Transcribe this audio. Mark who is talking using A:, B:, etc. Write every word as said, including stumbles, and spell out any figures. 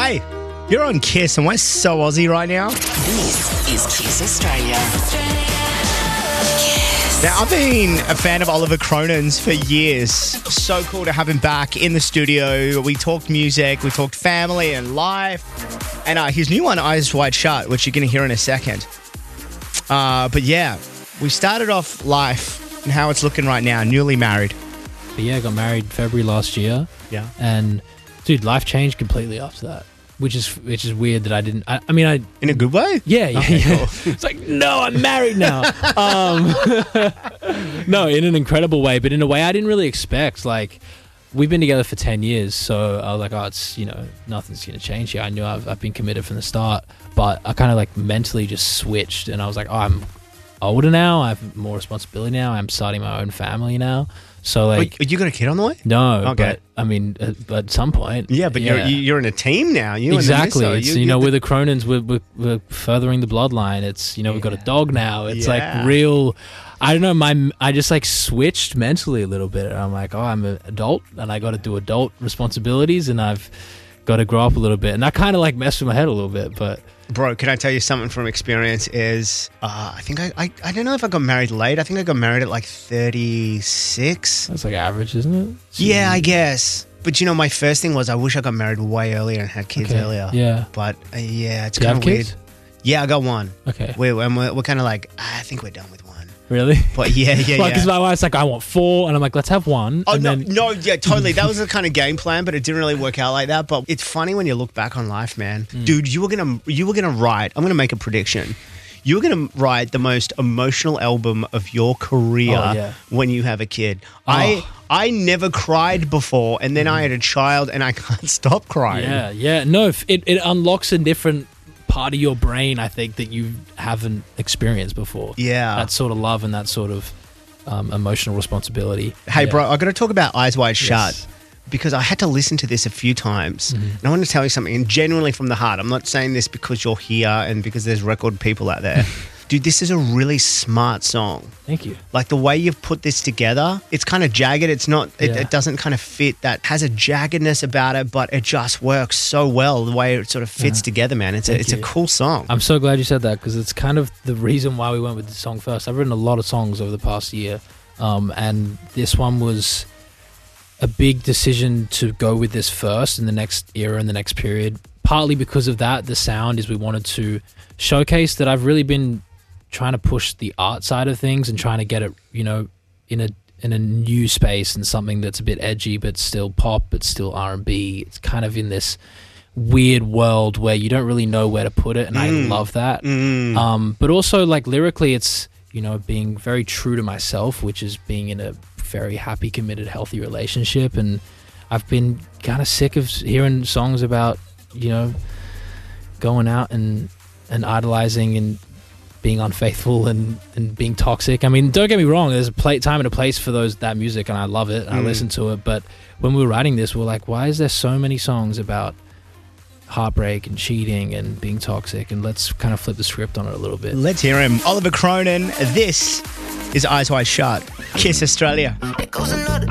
A: Hey, you're on Kiss and we're so Aussie right now.
B: This is Kiss Australia.
A: Now, I've been a fan of Oliver Cronin's for years. So cool to have him back in the studio. We talked music, we talked family and life. And uh, his new one, Eyes Wide Shut, which you're going to hear in a second. Uh, but yeah, we started off life and how it's looking right now, newly married.
C: But yeah, I got married February last year.
A: Yeah.
C: And dude, life changed completely after that. Which is which is weird that I didn't. I, I mean, I
A: in a good way.
C: Yeah, yeah.
A: Okay,
C: yeah.
A: cool.
C: It's like, no, I'm married now. um, no, in an incredible way, but in a way I didn't really expect. Like, we've been together for ten years, so I was like, oh, it's, you know, nothing's gonna change here. I knew I've, I've been committed from the start, but I kind of like mentally just switched, and I was like, oh, I'm older now. I have more responsibility now. I'm starting my own family now. So like,
A: Wait, you got a kid on the way?
C: No,
A: Okay.
C: but I mean, at, at some point,
A: Yeah, but
C: yeah.
A: you're you're in a team now. You
C: Exactly.
A: And the
C: It's,
A: misso.
C: you, know, we're the Cronins, we're, we're, we're furthering the bloodline. It's, you know, we've got a dog now. It's
A: Yeah.
C: like real, I don't know, my I just like switched mentally a little bit. I'm like, oh, I'm an adult and I got to do adult responsibilities and I've got to grow up a little bit. And that kind of like messed with my head a little bit, but...
A: Bro, can I tell you something from experience is, uh, I think I, I, I don't know if I got married late. I think I got married at like thirty-six.
C: That's like average, isn't it?
A: Yeah, I guess. But you know, my first thing was I wish I got married way earlier and had kids
C: Okay,
A: earlier.
C: yeah.
A: But uh, yeah, it's
C: Do you
A: kind
C: have
A: of weird.
C: kids?
A: Yeah, I got one.
C: Okay.
A: We're, and we're, we're kind of like, ah, I think we're done with one.
C: Really?
A: But yeah, yeah,
C: Well, because
A: yeah.
C: my wife's like, I want four, and I'm like, let's have one.
A: Oh,
C: and
A: no,
C: then,
A: no, yeah, totally. That was the kind of game plan, but it didn't really work out like that. But it's funny when you look back on life, man.
C: Mm.
A: Dude, you were gonna you were gonna write, I'm gonna make a prediction. You were gonna write the most emotional album of your career
C: Oh, yeah.
A: when you have a kid. I
C: Oh.
A: I never cried before, and then I had a child and I can't stop crying.
C: Yeah, yeah. No, f- it, it unlocks a different part of your brain, I think, that you haven't experienced before.
A: Yeah.
C: That sort of love and that sort of um, emotional responsibility.
A: Hey,
C: Yeah.
A: bro, I gotta talk about Eyes Wide Shut.
C: Yes.
A: Because I had to listen to this a few times.
C: Mm-hmm.
A: And I want to tell you something, and genuinely from the heart. I'm not saying this because you're here and because there's record people out there. Dude, this is a really smart song.
C: Thank you.
A: Like the way you've put this together, it's kind of jagged. It's not, it,
C: Yeah.
A: it doesn't kind of fit. That has a jaggedness about it, but it just works so well the way it sort of fits
C: Yeah.
A: together, man. It's a,
C: Thank
A: it's a
C: you.
A: cool song.
C: I'm so glad you said that because it's kind of the reason why we went with the song first. I've written a lot of songs over the past year, um, and this one was a big decision to go with this first in the next era and the next period. Partly because of that, the sound is we wanted to showcase that I've really been trying to push the art side of things and trying to get it, you know, in a in a new space and something that's a bit edgy but still pop but still R and B. It's kind of in this weird world where you don't really know where to put it, and I love that.
A: Mm.
C: Um, but also, like, lyrically, it's, you know, being very true to myself, which is being in a very happy, committed, healthy relationship. And I've been kind of sick of hearing songs about, you know, going out and and idolizing and being unfaithful and, and being toxic. I mean, don't get me wrong, there's a play, time and a place for those that music, and I love it and I
A: Mm.
C: listen to it. But when we were writing this, we we're like, why is there so many songs about heartbreak and cheating and being toxic? And let's kind of flip the script on it a little bit.
A: Let's hear him. Oliver Cronin, this is Eyes Wide Shut. Kiss Australia.
B: It goes another